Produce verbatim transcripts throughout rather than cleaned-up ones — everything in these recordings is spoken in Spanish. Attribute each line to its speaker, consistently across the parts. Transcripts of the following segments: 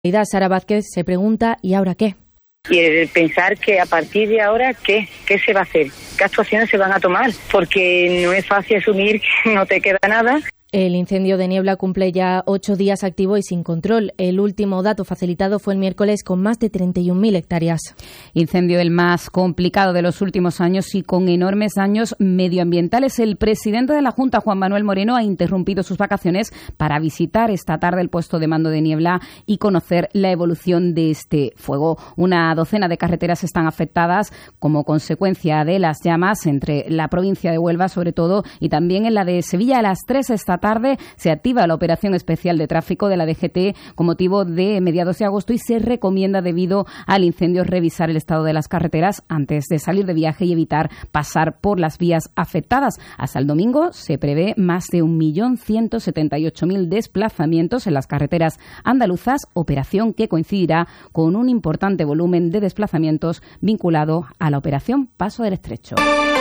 Speaker 1: Sara Vázquez se pregunta, ¿y ahora qué?
Speaker 2: Y el pensar que a partir de ahora, ¿qué? ¿Qué se va a hacer? ¿Qué actuaciones se van a tomar? Porque no es fácil asumir que no te queda nada.
Speaker 1: El incendio de Niebla cumple ya ocho días activo y sin control. El último dato facilitado fue el miércoles con más de treinta y un mil hectáreas.
Speaker 3: Incendio el más complicado de los últimos años y con enormes daños medioambientales. El presidente de la Junta, Juan Manuel Moreno, ha interrumpido sus vacaciones para visitar esta tarde el puesto de mando de Niebla y conocer la evolución de este fuego. Una docena de carreteras están afectadas como consecuencia de las llamas entre la provincia de Huelva, sobre todo, y también en la de Sevilla. A las tres esta tarde se activa la operación especial de tráfico de la D G T con motivo de mediados de agosto y se recomienda, debido al incendio, revisar el estado de las carreteras antes de salir de viaje y evitar pasar por las vías afectadas. Hasta el domingo se prevé más de un millón ciento setenta y ocho mil desplazamientos en las carreteras andaluzas, operación que coincidirá con un importante volumen de desplazamientos vinculado a la operación Paso del Estrecho.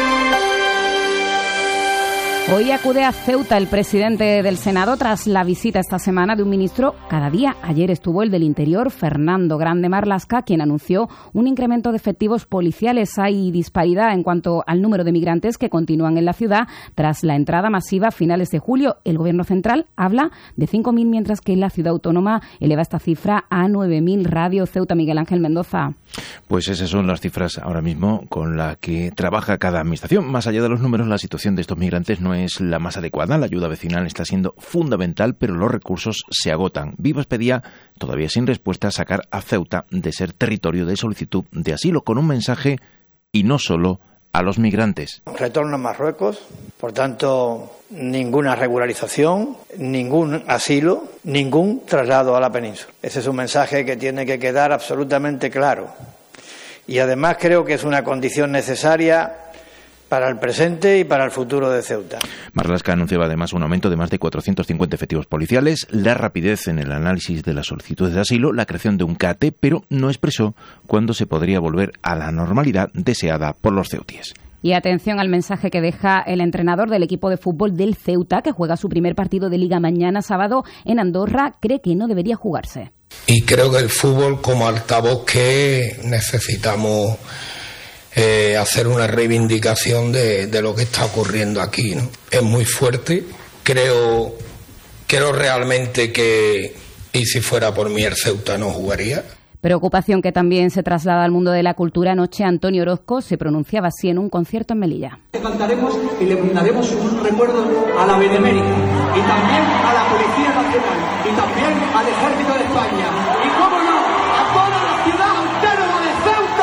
Speaker 3: Hoy acude a Ceuta el presidente del Senado tras la visita esta semana de un ministro cada día. Ayer estuvo el del Interior, Fernando Grande Marlaska, quien anunció un incremento de efectivos policiales. Hay disparidad en cuanto al número de migrantes que continúan en la ciudad tras la entrada masiva a finales de julio. El Gobierno central habla de cinco mil, mientras que la ciudad autónoma eleva esta cifra a nueve mil. Radio Ceuta, Miguel Ángel Mendoza.
Speaker 4: Pues esas son las cifras ahora mismo con las que trabaja cada administración. Más allá de los números, la situación de estos migrantes no es la más adecuada. La ayuda vecinal está siendo fundamental, pero los recursos se agotan. Vivas pedía, todavía sin respuesta, sacar a Ceuta de ser territorio de solicitud de asilo, con un mensaje, y no solo a los migrantes.
Speaker 5: Retorno a Marruecos, por tanto, ninguna regularización, ningún asilo, ningún traslado a la península. Ese es un mensaje que tiene que quedar absolutamente claro. Y además creo que es una condición necesaria para el presente y para el futuro de Ceuta.
Speaker 4: Marlaska anunciaba además un aumento de más de cuatrocientos cincuenta efectivos policiales, la rapidez en el análisis de las solicitudes de asilo, la creación de un C A T E, pero no expresó cuándo se podría volver a la normalidad deseada por los ceutíes.
Speaker 3: Y atención al mensaje que deja el entrenador del equipo de fútbol del Ceuta, que juega su primer partido de Liga mañana sábado en Andorra. Cree que no debería jugarse.
Speaker 6: Y creo que el fútbol, como altavoz que necesitamos Eh, hacer una reivindicación de, de lo que está ocurriendo aquí, ¿no? Es muy fuerte. Creo, creo realmente que, y si fuera por mí, el Ceuta no jugaría.
Speaker 3: Preocupación que también se traslada al mundo de la cultura. Anoche Antonio Orozco se pronunciaba así en un concierto en Melilla.
Speaker 7: Cantaremos y le brindaremos un recuerdo a la Benemérita y también a la Policía Nacional y también al Ejército de España y, cómo no, a toda la ciudad autónoma de Ceuta.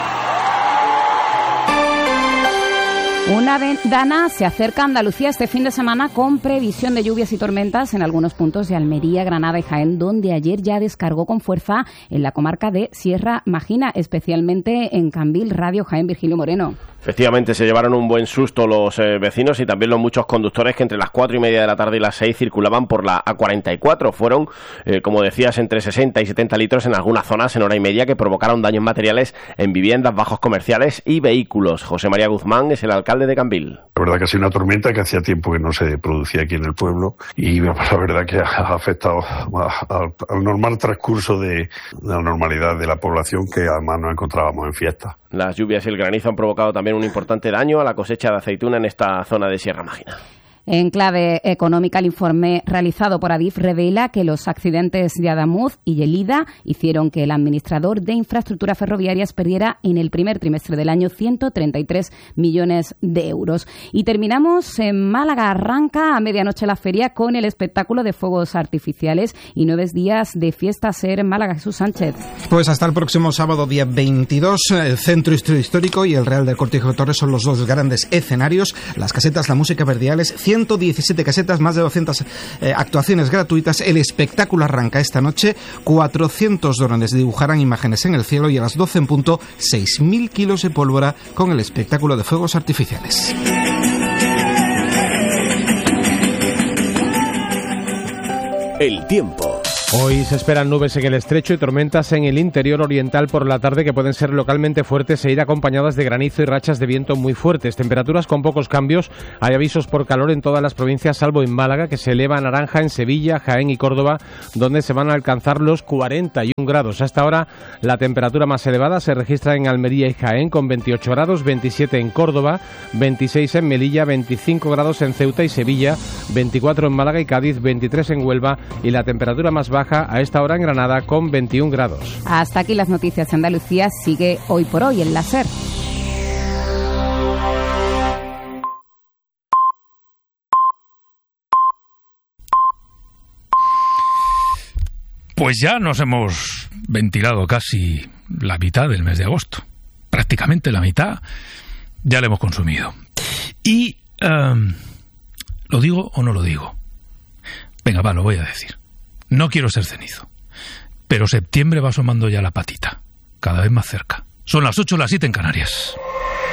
Speaker 3: Una vendana se acerca a Andalucía este fin de semana con previsión de lluvias y tormentas en algunos puntos de Almería, Granada y Jaén, donde ayer ya descargó con fuerza en la comarca de Sierra Magina, especialmente en Cambil. Radio Jaén, Virgilio Moreno.
Speaker 8: Efectivamente, se llevaron un buen susto los eh, vecinos y también los muchos conductores que entre las cuatro y media de la tarde y las seis circulaban por la A cuarenta y cuatro. Fueron, eh, como decías, entre sesenta y setenta litros en algunas zonas en hora y media, que provocaron daños materiales en viviendas, bajos comerciales y vehículos. José María Guzmán es el alcalde de Cambil.
Speaker 9: La verdad que ha sido una tormenta que hacía tiempo que no se producía aquí en el pueblo y la verdad que ha afectado al, al normal transcurso de, de la normalidad de la población, que además nos encontrábamos en fiesta.
Speaker 8: Las lluvias y el granizo han provocado también un importante daño a la cosecha de aceituna en esta zona de Sierra Mágina.
Speaker 3: En clave económica, el informe realizado por Adif revela que los accidentes de Adamuz y Lleida hicieron que el administrador de infraestructuras ferroviarias perdiera en el primer trimestre del año ciento treinta y tres millones de euros. Y terminamos en Málaga. Arranca a medianoche la feria con el espectáculo de fuegos artificiales y nueve días de fiesta ser en Málaga. Jesús Sánchez.
Speaker 10: Pues hasta el próximo sábado, día veintidós, el Centro Histórico y el Real del Cortijo Torres son los dos grandes escenarios. Las casetas, la música, Verdiales, ciento diecisiete casetas, más de doscientas eh, actuaciones gratuitas. El espectáculo arranca esta noche. cuatrocientos drones dibujarán imágenes en el cielo y a las doce en punto, seis mil kilos de pólvora con el espectáculo de fuegos artificiales.
Speaker 11: El tiempo. Hoy se esperan nubes en el estrecho y tormentas en el interior oriental por la tarde que pueden ser localmente fuertes e ir acompañadas de granizo y rachas de viento muy fuertes. Temperaturas con pocos cambios. Hay avisos por calor en todas las provincias, salvo en Málaga, que se eleva a naranja, en Sevilla, Jaén y Córdoba, donde se van a alcanzar los cuarenta y un grados. Hasta ahora la temperatura más elevada se registra en Almería y Jaén con veintiocho grados, veintisiete en Córdoba, veintiséis en Melilla, veinticinco grados en Ceuta y Sevilla, veinticuatro en Málaga y Cádiz, veintitrés en Huelva y la temperatura más baja a esta hora en Granada con veintiún grados.
Speaker 3: Hasta aquí las noticias de Andalucía. Sigue Hoy por Hoy en la SER.
Speaker 12: Pues ya nos hemos ventilado casi la mitad del mes de agosto. Prácticamente la mitad ya la hemos consumido. Y um, ¿lo digo o no lo digo? Venga, va, lo voy a decir. No quiero ser cenizo, pero septiembre va asomando ya la patita, cada vez más cerca. Son las ocho, las siete en Canarias.